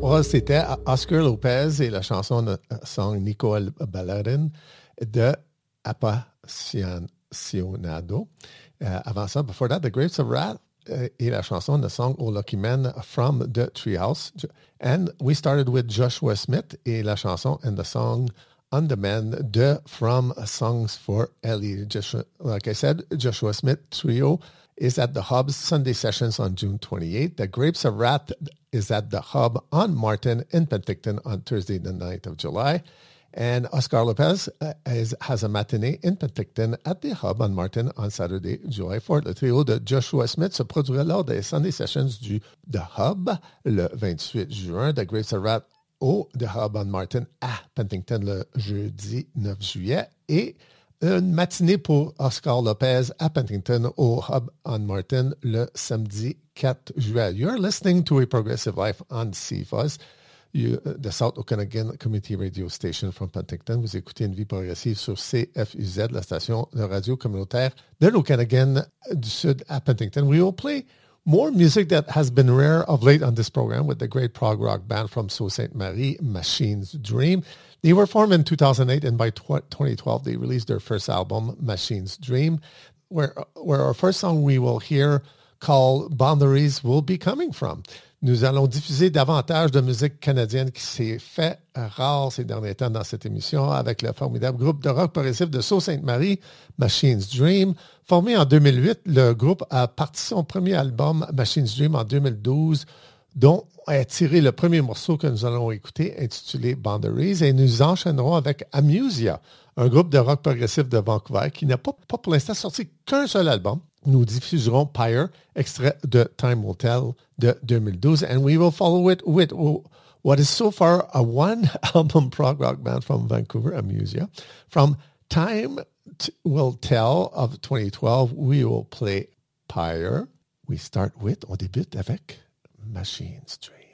Oh, c'était Oscar Lopez et la chanson de song Nicole Ballerin de Apasionado. Avant ça, before that, The Grapes of Wrath et la chanson de song Oh Lucky Man from the Treehouse. And we started with Joshua Smith et la chanson and the song On Demand de From Songs for Ellie. Like I said, Joshua Smith Trio is at the Hub's Sunday sessions on June 28th. The Grapes of Wrath is at the Hub on Martin in Penticton on Thursday, the 9th of July. And Oscar Lopez has a matinée in Penticton at the Hub on Martin on Saturday, July 4th. Le trio de Joshua Smith se produira lors des Sunday Sessions du The Hub le 28 juin. The Grapes of Wrath au The Hub on Martin à Penticton le jeudi 9 juillet. Et une matinée pour Oscar Lopez à Penticton au Hub on Martin le samedi 4 juillet. You're listening to A Progressive Life on CFUS, the South Okanagan Community Radio Station from Penticton. Vous écoutez Une vie progressive sur CFUZ, la station de radio communautaire de l'Okanagan du Sud à Penticton. We will play more music that has been rare of late on this program with the great prog rock band from Sault Ste. Marie, Machine's Dream. They were formed in 2008, and by 2012, they released their first album, Machine's Dream, where our first song we will hear, called Boundaries, will be coming from. Nous allons diffuser davantage de musique canadienne qui s'est fait rare ces derniers temps dans cette émission avec le formidable groupe de rock progressif de Sault Ste. Marie, Machine's Dream. Formé en 2008, le groupe a parti son premier album, Machine's Dream, en 2012, dont est tiré le premier morceau que nous allons écouter, intitulé Boundaries, et nous enchaînerons avec Amusia, un groupe de rock progressif de Vancouver qui n'a pas pour l'instant sorti qu'un seul album. Nous diffuserons Pyre, extrait de Time Will Tell de 2012, and we will follow it with what is so far a one-album prog rock band from Vancouver, Amusia. From Time Will Tell of 2012, we will play Pyre. On débute avec Machine's Dream.